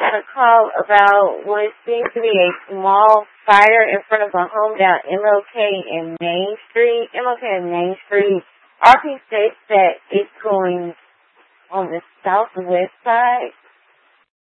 got a call about what seems to be a small fire in front of a home down MLK and Main Street. MLK and Main Street. RP states that it's going on the southwest side.